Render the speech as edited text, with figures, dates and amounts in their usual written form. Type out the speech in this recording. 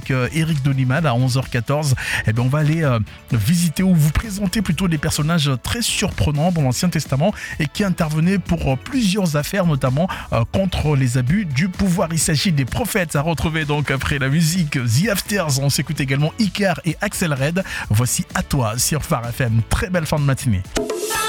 avec Eric Doliman à 11h14. Eh bien, on va aller visiter ou vous présenter plutôt des personnages très surprenants dans l'Ancien Testament et qui intervenaient pour plusieurs affaires, notamment contre les abus du pouvoir. Il s'agit des prophètes à retrouver donc après la musique The Afters. On s'écoute également Icar et Axel Red. Voici À toi sur Phare FM. Très belle fin de matinée.